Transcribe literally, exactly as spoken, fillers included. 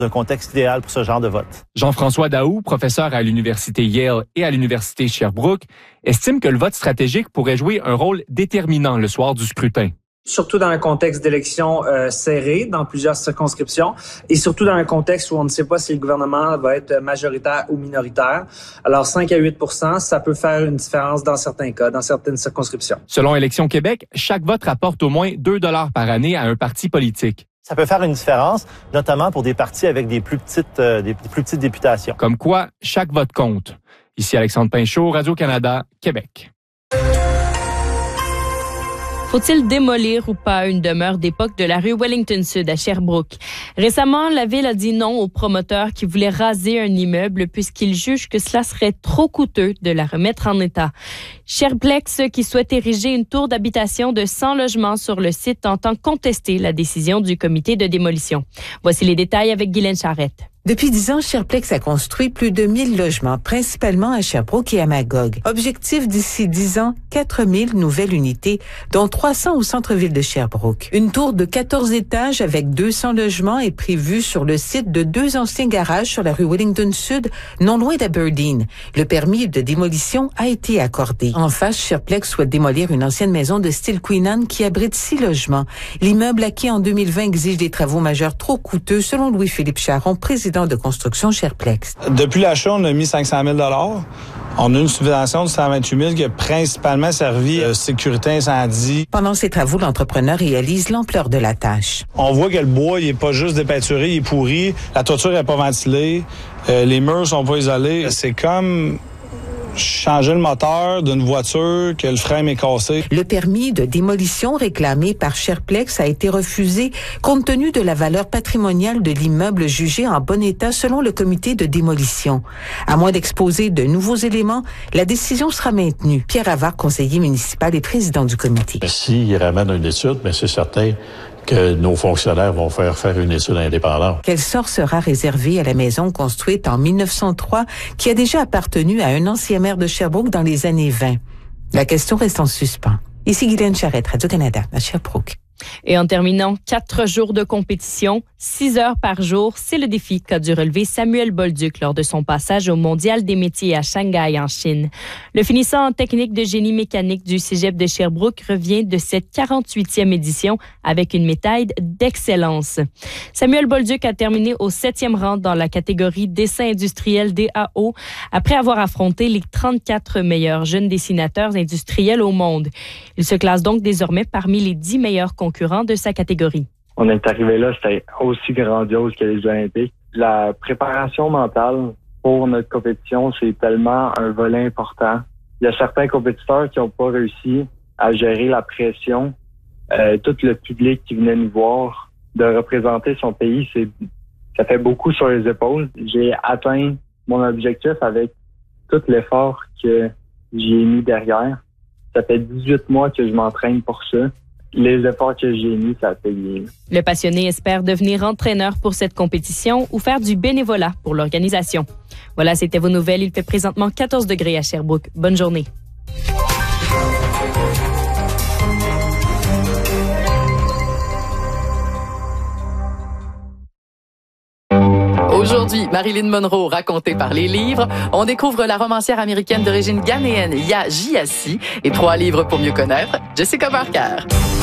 un contexte idéal pour ce genre de vote. Jean-François Daou, professeur à l'Université Yale et à l'Université Sherbrooke, estime que le vote stratégique pourrait jouer un rôle déterminant le soir du scrutin. Surtout dans un contexte d'élection euh, serré dans plusieurs circonscriptions et surtout dans un contexte où on ne sait pas si le gouvernement va être majoritaire ou minoritaire. Alors cinq à huit pour cent, ça peut faire une différence dans certains cas, dans certaines circonscriptions. Selon Élections Québec, chaque vote rapporte au moins deux dollars par année à un parti politique. Ça peut faire une différence, notamment pour des partis avec des plus petites, euh, des plus petites députations. Comme quoi, chaque vote compte. Ici Alexandre Pinchot, Radio-Canada, Québec. Faut-il démolir ou pas une demeure d'époque de la rue Wellington Sud à Sherbrooke? Récemment, la ville a dit non aux promoteurs qui voulaient raser un immeuble puisqu'ils jugent que cela serait trop coûteux de la remettre en état. Sherplex, qui souhaite ériger une tour d'habitation de cent logements sur le site, entend contester la décision du comité de démolition. Voici les détails avec Guylaine Charrette. Depuis dix ans, Sherplex a construit plus de mille logements, principalement à Sherbrooke et à Magog. Objectif d'ici dix ans, quatre mille nouvelles unités, dont trois cents au centre-ville de Sherbrooke. Une tour de quatorze étages avec deux cents logements est prévue sur le site de deux anciens garages sur la rue Wellington Sud, non loin d'Aberdeen. Le permis de démolition a été accordé. En face, Sherplex souhaite démolir une ancienne maison de style Queen Anne qui abrite six logements. L'immeuble acquis en deux mille vingt exige des travaux majeurs trop coûteux, selon Louis-Philippe Charon, président de construction Sherplex. Depuis l'achat, on a mis cinq cent mille dollars. On a une subvention de cent vingt-huit mille qui a principalement servi à sécurité incendie. Pendant ces travaux, l'entrepreneur réalise l'ampleur de la tâche. On voit que le bois, il est pas juste dépeinturé, il est pourri. La toiture n'est pas ventilée. Euh, les murs sont pas isolés. C'est comme changer le moteur d'une voiture que le frein est cassé. Le permis de démolition réclamé par Sherplex a été refusé compte tenu de la valeur patrimoniale de l'immeuble jugé en bon état selon le comité de démolition. À moins d'exposer de nouveaux éléments, la décision sera maintenue. Pierre Havard, conseiller municipal et président du comité. S'il ramène une étude, mais c'est certain que nos fonctionnaires vont faire faire une étude indépendante. Quel sort sera réservé à la maison construite en mille neuf cent trois qui a déjà appartenu à un ancien maire de Sherbrooke dans les années vingt? La question reste en suspens. Ici Guylaine Charrette, Radio-Canada, à Sherbrooke. Et en terminant, quatre jours de compétition, six heures par jour, c'est le défi qu'a dû relever Samuel Bolduc lors de son passage au Mondial des métiers à Shanghai, en Chine. Le finissant en technique de génie mécanique du Cégep de Sherbrooke revient de cette quarante-huitième édition avec une médaille d'excellence. Samuel Bolduc a terminé au septième rang dans la catégorie dessin industriel D A O après avoir affronté les trente-quatre meilleurs jeunes dessinateurs industriels au monde. Il se classe donc désormais parmi les dix meilleurs concurrents de sa catégorie. On est arrivé là, c'était aussi grandiose que les Olympiques. La préparation mentale pour notre compétition, c'est tellement un volet important. Il y a certains compétiteurs qui n'ont pas réussi à gérer la pression. Euh, tout le public qui venait nous voir, de représenter son pays, c'est ça fait beaucoup sur les épaules. J'ai atteint mon objectif avec tout l'effort que j'ai mis derrière. Ça fait dix-huit mois que je m'entraîne pour ça. Les efforts que j'ai mis, ça a payé. Le passionné espère devenir entraîneur pour cette compétition ou faire du bénévolat pour l'organisation. Voilà, c'était vos nouvelles. Il fait présentement quatorze degrés à Sherbrooke. Bonne journée. Aujourd'hui, Marilyn Monroe, racontée par les livres. On découvre la romancière américaine d'origine ghanéenne, Yaa Gyasi, et trois livres pour mieux connaître Jessica Barker.